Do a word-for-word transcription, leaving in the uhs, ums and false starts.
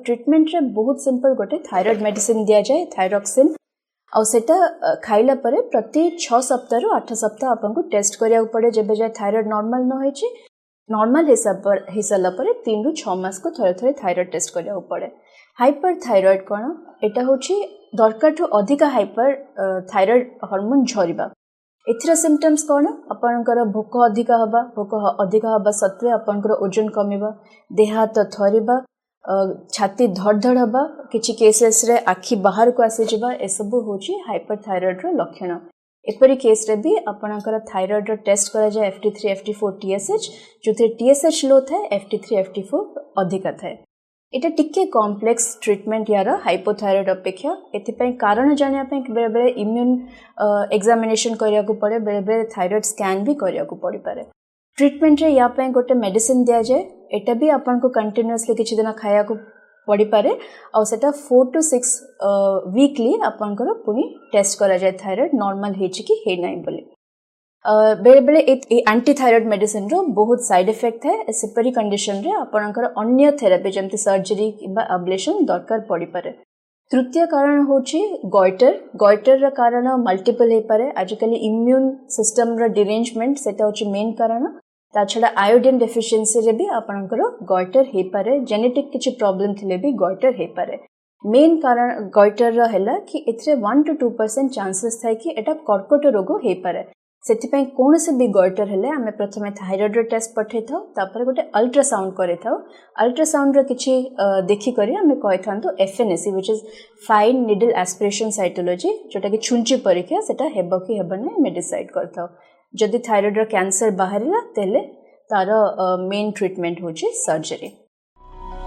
Treatment रे बहुत simple गोटे थायराइड मेडिसिन दिया जाए थायरॉक्सिन और सेटा खाइला परे प्रति छह सप्ताह रु आठ सप्ताह आपन को टेस्ट करिया पड़े जेबे जाय थायराइड नॉर्मल न होइछि नॉर्मल हिसाब पर हिसाला परे तीन रु छह मास को थरे थरे थायराइड टेस्ट करिया पड़े। हाइपर थायराइड कोन एटा होछि दरकार ठो अधिक हाइपर थायराइड हार्मोन झरिबा एथिरा सिम्पटम्स कोन आपनकर भोक अधिक हबा भोक अधिक हबा सत्वे आपनकर ओजन कमिबा देह हाथ थरिबा छाती धड़ धड़ हबा किछि केसेस रे आखि बाहर को आसी जिबा ए सब होछि हाइपर थायराइड रो लक्षण। एपरी केस रे भी आपनकर थायराइड रो टेस्ट करा जाय F T three F T four T S H जोथे T S H लो थाए F T three F T four अधिक थाए। एटा टिके कॉम्प्लेक्स ट्रीटमेंट यार हाइपोथायराइड अपेक्षा एथिपई कारण जानिया पे बेले बेले इम्यून एग्जामिनेशन करिया को पड़े बेले बेले थायराइड स्कैन भी करिया को पड़ी पारे। ट्रीटमेंट रे या पे गोटे मेडिसिन दिया जाए एटा भी आपन को कंटीन्यूअसली किछि दिन खाया को पड़ी पारे और सेटा फोर टू सिक्स वीकली आपन को पुनी टेस्ट करा जाए थायराइड नॉर्मल हेछि कि हे नै बोली। बेले बेले एंटी थायराइड मेडिसिन रो बहुत साइड इफेक्ट है सेपरी कंडीशन रे आपनकर अन्य थेरेपी जेमति सर्जरी किबा अब्लेशन दरकार पड़ी पारे। तृतीय कारण होछि गॉइटर गॉइटर रा कारण मल्टीपल हे पारे आजकल इम्यून सिस्टम रा डिरेंजमेंट सेटा होछि मेन कारण ता छडा आयोडीन डेफिशिएंसी रे भी आपनकर गॉइटर हे पारे जेनेटिक किछि प्रॉब्लम थिले भी गॉइटर हे पारे। मेन कारण गॉइटर रा हैला कि एथरे one two two percent chances थाय कि एटा कर्कट रोग हे पारे सेतिपई कोन से भी गॉइटर हेले आमे प्रथमे थायराइड टेस्ट पठे थाउ तापर गोटे अल्ट्रासाउंड करे थाउ अल्ट्रासाउंड रे किछि देखि करी आमे कहि थांतो FNAC which is fine needle aspiration cytology जोटा कि छुंची परीक्षा सेटा हेबो कि हेबने मे डिसाइड करथाउ। जदि थायराइड रो कैंसर बाहरिला तेले तार मेन ट्रीटमेंट होछि सर्जरी।